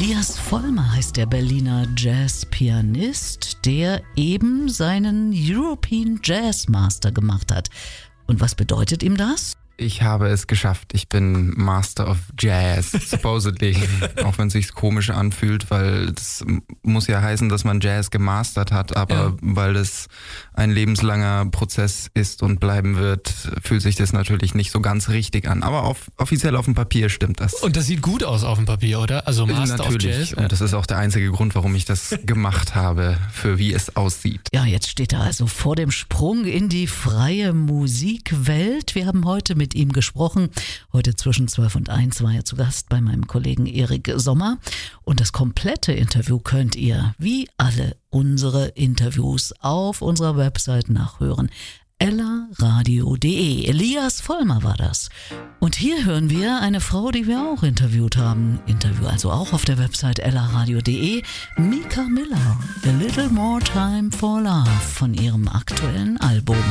Elias Vollmer heißt der Berliner Jazzpianist, der eben seinen European Jazz Master gemacht hat. Und was bedeutet ihm das? Ich habe es geschafft. Ich bin Master of Jazz, supposedly. Auch wenn es sich komisch anfühlt, weil das muss ja heißen, dass man Jazz gemastert hat, aber weil es ein lebenslanger Prozess ist und bleiben wird, fühlt sich das natürlich nicht so ganz richtig an. Aber offiziell auf dem Papier stimmt das. Und das sieht gut aus auf dem Papier, oder? Also Master of Jazz. Und das ist auch der einzige Grund, warum ich das gemacht habe, für wie es aussieht. Ja, jetzt steht er also vor dem Sprung in die freie Musikwelt. Wir haben heute mit ihm gesprochen. Heute zwischen 12 und 1 war er zu Gast bei meinem Kollegen Erik Sommer. Und das komplette Interview könnt ihr, wie alle unsere Interviews, auf unserer Website nachhören. ellaradio.de. Elias Vollmer war das. Und hier hören wir eine Frau, die wir auch interviewt haben. Interview also auch auf der Website ellaradio.de. Mika Miller, A Little More Time for Love von ihrem aktuellen Album.